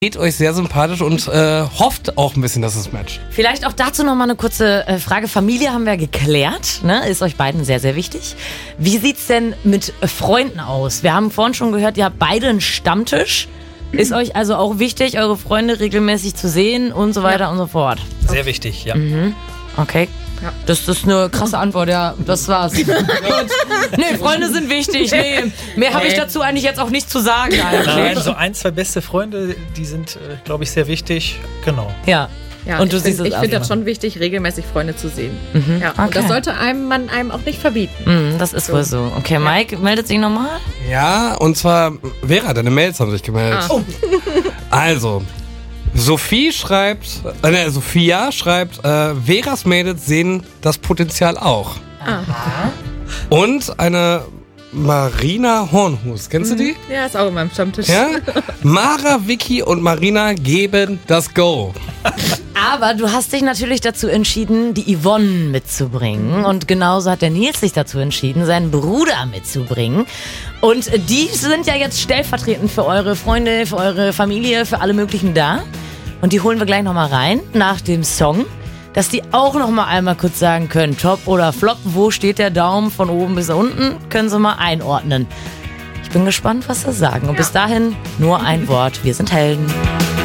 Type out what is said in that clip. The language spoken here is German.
Seht euch sehr sympathisch und hofft auch ein bisschen, dass es matcht. Vielleicht auch dazu nochmal eine kurze Frage. Familie haben wir geklärt, ne? Ist euch beiden sehr, sehr wichtig. Wie sieht's denn mit Freunden aus? Wir haben vorhin schon gehört, ihr habt beide einen Stammtisch. Ist euch also auch wichtig, eure Freunde regelmäßig zu sehen und so weiter und so fort? Sehr wichtig, ja. Okay. Ja. Das ist eine krasse Antwort, ja. Das war's. Gut. Nee, Freunde sind wichtig. Nee, mehr habe ich dazu eigentlich jetzt auch nicht zu sagen. Nein, so 1, 2 beste Freunde, die sind, glaube ich, sehr wichtig. Genau. Ja. Ja, und ich finde das schon wichtig, regelmäßig Freunde zu sehen. Ja, und das sollte man einem auch nicht verbieten. Das ist wohl so. Okay, Mike meldet sich nochmal. Ja, und zwar, Vera, deine Mails haben sich gemeldet. Oh. Also, Sophia schreibt, Veras Mädels sehen das Potenzial auch. Aha. Und eine Marina Hornhus, kennst du die? Ja, ist auch in meinem Stammtisch. Ja? Mara, Vicky und Marina geben das Go. Aber du hast dich natürlich dazu entschieden, die Yvonne mitzubringen. Und genauso hat der Nils sich dazu entschieden, seinen Bruder mitzubringen. Und die sind ja jetzt stellvertretend für eure Freunde, für eure Familie, für alle möglichen da. Und die holen wir gleich nochmal rein, nach dem Song, dass die auch nochmal einmal kurz sagen können, Top oder Flop, wo steht der Daumen von oben bis unten, können sie mal einordnen. Ich bin gespannt, was sie sagen. Und bis dahin nur ein Wort, wir sind Helden.